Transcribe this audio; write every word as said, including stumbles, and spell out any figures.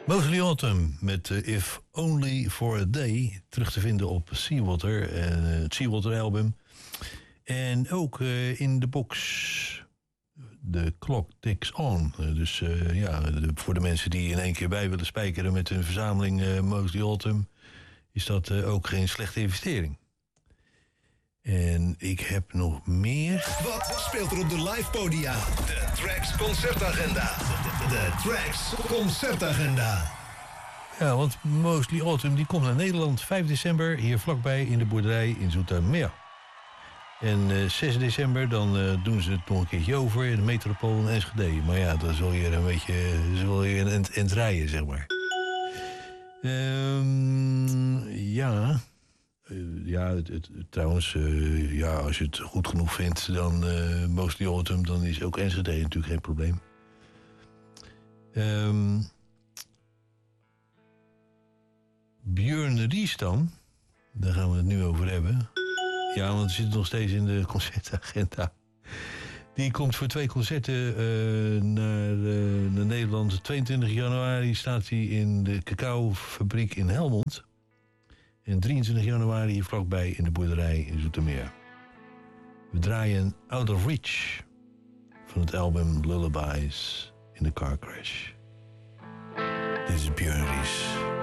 Mosley Autumn met uh, If Only For A Day. Terug te vinden op Seawater, uh, het Seawater album. En ook uh, in de box The Clock Ticks On. Uh, dus uh, ja, de, voor de mensen die in één keer bij willen spijkeren met hun verzameling uh, Mosley Autumn, is dat uh, ook geen slechte investering. En ik heb nog meer. Wat speelt er op de live podia? De Trax Concertagenda. De, de Trax Concertagenda. Ja, want Mosley Autumn die komt naar Nederland vijf december... hier vlakbij in de boerderij in Zoetermeer. En uh, zes december dan uh, doen ze het nog een keertje over... in de metropool in Enschede. Maar ja, dan zul je er een beetje zul je een end, end rijden, zeg maar. Um, ja... Uh, ja, het, het, trouwens, uh, ja, als je het goed genoeg vindt, dan uh, Mosley Autumn, dan is ook Enschede natuurlijk geen probleem. Um, Björn Ries dan, daar gaan we het nu over hebben. Ja, want het zit nog steeds in de concertagenda. Die komt voor twee concerten uh, naar, uh, naar Nederland. tweeëntwintig januari staat hij in de cacaofabriek in Helmond. En drieëntwintig januari hier vlakbij in de boerderij in Zoetermeer. We draaien Out of Reach van het album Lullabies in the Car Crash. Dit is Björn Ries.